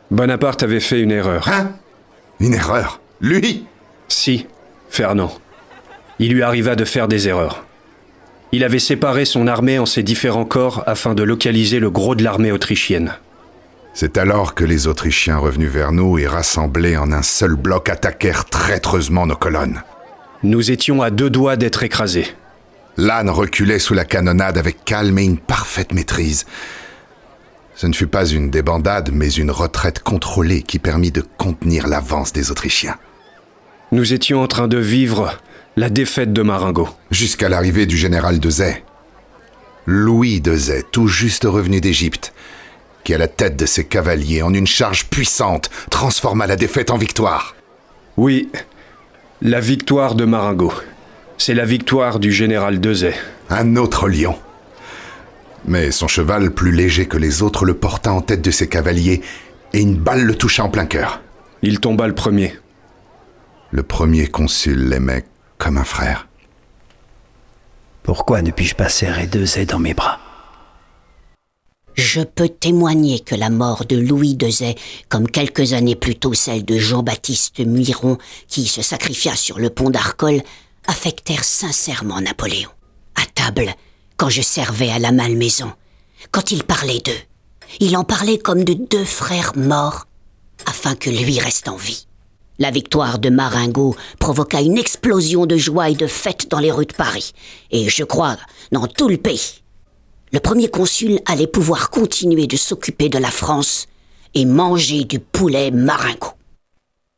Bonaparte avait fait une erreur. Hein? Une erreur? Lui? Si, Fernand. Il lui arriva de faire des erreurs. Il avait séparé son armée en ses différents corps afin de localiser le gros de l'armée autrichienne. C'est alors que les Autrichiens revenus vers nous et rassemblés en un seul bloc attaquèrent traîtreusement nos colonnes. Nous étions à 2 doigts d'être écrasés. Lannes reculait sous la canonnade avec calme et une parfaite maîtrise. Ce ne fut pas une débandade, mais une retraite contrôlée qui permit de contenir l'avance des Autrichiens. Nous étions en train de vivre la défaite de Marengo. Jusqu'à l'arrivée du général Dezay. Louis Dezay, tout juste revenu d'Égypte, qui à la tête de ses cavaliers, en une charge puissante, transforma la défaite en victoire. Oui, la victoire de Marengo. C'est la victoire du général Dezay. Un autre lion. Mais son cheval, plus léger que les autres, le porta en tête de ses cavaliers et une balle le toucha en plein cœur. Il tomba le premier. Le premier consul l'aimait comme un frère. Pourquoi ne puis-je pas serrer Dezay dans mes bras? Je peux témoigner que la mort de Louis Dezay, comme quelques années plus tôt celle de Jean-Baptiste Muiron, qui se sacrifia sur le pont d'Arcole, affectèrent sincèrement Napoléon. À table, quand je servais à la malmaison, quand il parlait d'eux, il en parlait comme de 2 frères morts, afin que lui reste en vie. La victoire de Marengo provoqua une explosion de joie et de fête dans les rues de Paris, et je crois dans tout le pays. Le premier consul allait pouvoir continuer de s'occuper de la France et manger du poulet Marengo.